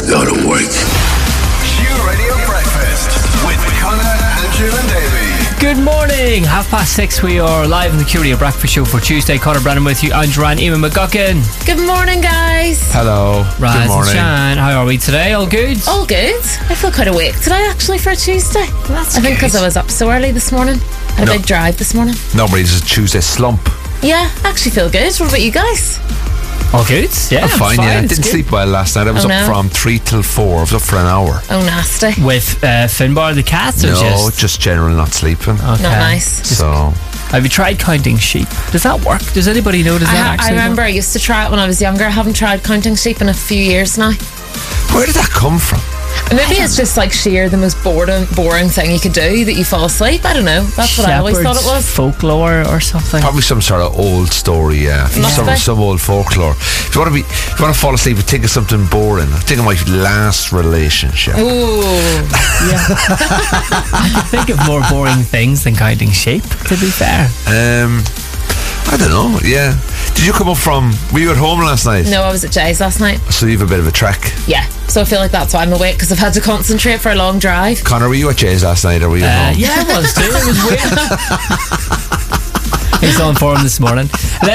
not awake. Q Radio Breakfast with Connor, Andrew and Davey. Good morning, 6:30. We are live in the Q Radio Breakfast Show for Tuesday. Connor Brennan with you, Andrew and Eamon McGuckin. Good morning, guys. Hello. Raz Good morning. and Shan, how are we today? All good? All good. I feel quite awake today, actually, for a Tuesday. That's I think because good. I was up so early this morning. Had a big drive this morning. Nobody's a Tuesday slump. Yeah, I actually feel good. What about you guys? All good? Yeah, I'm fine, yeah. I it's didn't good. sleep well last night. I was Oh, up no. from 3 till 4. I was up for an hour. Oh, nasty. With Finbar the cat? Or No, just general not sleeping. Okay. Not nice. So, Have you tried counting sheep? Does that work? Does anybody know? Does that I actually remember work? I used to try it when I was younger. I haven't tried counting sheep in a few years now. where did that come from? Maybe it's just like sheer the most boring thing you could do that you fall asleep. I don't know. That's what I always thought it Shepherd's was. folklore or something. Probably some sort of old story, yeah. Must be. Some old folklore. If you want to fall asleep and think of something boring, think of my last relationship. Ooh. I think of more boring things than counting sheep, to be fair. I don't know, yeah. Did you come up from... Were you at home last night? No, I was at Jay's last night. So you have a bit of a trek. Yeah. So I feel like that's why I'm awake, because I've had to concentrate for a long drive. Connor, were you at Jay's last night or were you at home? Yeah, it was too. It was weird. He's on for him this morning.